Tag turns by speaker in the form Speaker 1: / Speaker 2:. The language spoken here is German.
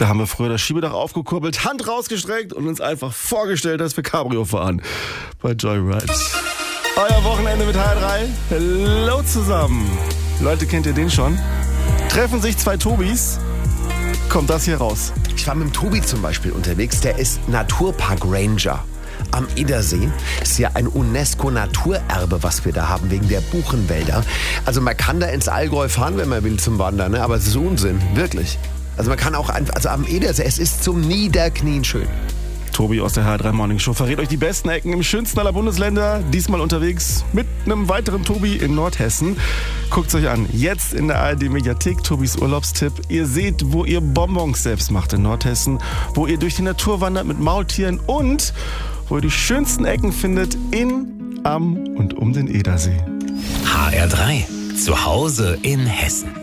Speaker 1: Da haben wir früher das Schiebedach aufgekurbelt, Hand rausgestreckt und uns einfach vorgestellt, dass wir Cabrio fahren. Bei Joyride. Euer Wochenende mit HR3. Hallo zusammen. Leute, kennt ihr den schon? Treffen sich zwei Tobis, kommt das hier raus.
Speaker 2: Ich war mit dem Tobi zum Beispiel unterwegs, der ist Naturpark Ranger. Am Edersee ist ja ein UNESCO-Naturerbe, was wir da haben, wegen der Buchenwälder. Also man kann da ins Allgäu fahren, wenn man will, zum Wandern, ne? Aber es ist Unsinn, wirklich. Also man kann auch, also am Edersee, es ist zum Niederknien schön.
Speaker 1: Tobi aus der HR3 Morning Show verrät euch die besten Ecken im schönsten aller Bundesländer. Diesmal unterwegs mit einem weiteren Tobi in Nordhessen. Guckt's euch an. Jetzt in der ARD Mediathek Tobis Urlaubstipp. Ihr seht, wo ihr Bonbons selbst macht in Nordhessen, wo ihr durch die Natur wandert mit Maultieren und wo ihr die schönsten Ecken findet in, am und um den Edersee.
Speaker 3: HR3. Zu Hause in Hessen.